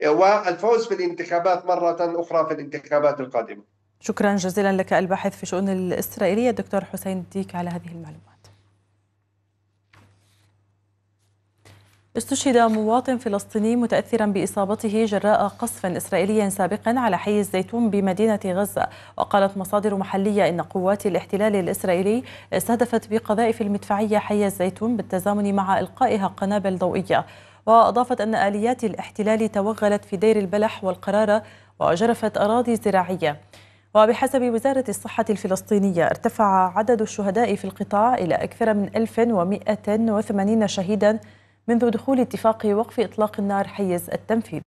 والفوز في الانتخابات مرة أخرى في الانتخابات القادمة. شكرا جزيلا لك الباحث في الشؤون الإسرائيلية الدكتور حسين الديك على هذه المعلومات. استشهد مواطن فلسطيني متأثرا بإصابته جراء قصف إسرائيلي سابق على حي الزيتون بمدينة غزة. وقالت مصادر محلية إن قوات الاحتلال الإسرائيلي استهدفت بقذائف المدفعية حي الزيتون بالتزامن مع إلقائها قنابل ضوئية. وأضافت أن آليات الاحتلال توغلت في دير البلح والقرارة وجرفت أراضي زراعية. وبحسب وزارة الصحة الفلسطينية ارتفع عدد الشهداء في القطاع إلى أكثر من 1180 شهيدا منذ دخول اتفاق وقف إطلاق النار حيز التنفيذ.